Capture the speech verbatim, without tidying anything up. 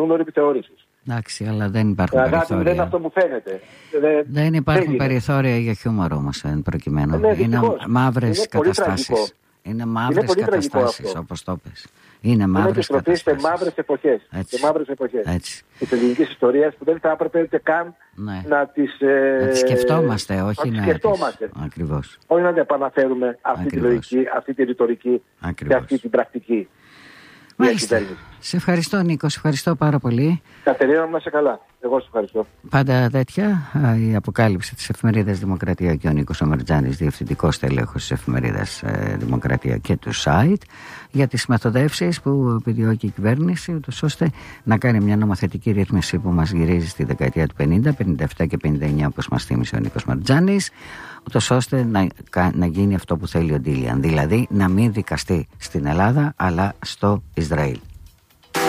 νούμερο επιθεώρησης. Εντάξει, αλλά δεν υπάρχουν Αγάπη, περιθώρια. δεν είναι αυτό που φαίνεται. Δεν, δεν υπάρχουν δεν περιθώρια για χιούμορ όμως, εν προκειμένου. Ναι, είναι μαύρες καταστάσεις. Είναι μαύρες καταστάσεις, όπως το πες. Είναι μαύρες καταστάσεις. Σε μαύρες εποχές. Σε μαύρες εποχές της ελληνικής ιστορίας που δεν θα έπρεπε ούτε καν ναι. να τις, ε, να τις σκεφτόμαστε, όχι να τις να σκεφτόμαστε. Τις... Ακριβώς. Όχι να επαναφέρουμε αυτή Ακριβώς. τη λογική, αυτή τη ρητορική Ακριβώς. και αυτή την πρακτική. Μάλιστα. Σε ευχαριστώ, Νίκο, σε ευχαριστώ πάρα πολύ. Κατερίνα μου, να είσαι καλά. Εγώ σε ευχαριστώ. Πάντα τέτοια η αποκάλυψη της εφημερίδας Δημοκρατία και ο Νίκος Ομερτζάνης, διευθυντικός τέλεχος της εφημερίδας Δημοκρατία και του site, για τις μεθοδεύσεις που επιδιώκει η κυβέρνηση, ούτως ώστε να κάνει μια νομοθετική ρύθμιση που μας γυρίζει στη δεκαετία του πενήντα, πενήντα επτά και πενήντα εννιά, όπως μας θύμισε ο Νίκος Ομερτζάνης, ούτως ώστε να, να γίνει αυτό που θέλει ο Ντίλιαν, δηλαδή να μην δικαστεί στην Ελλάδα αλλά στο Ισραήλ.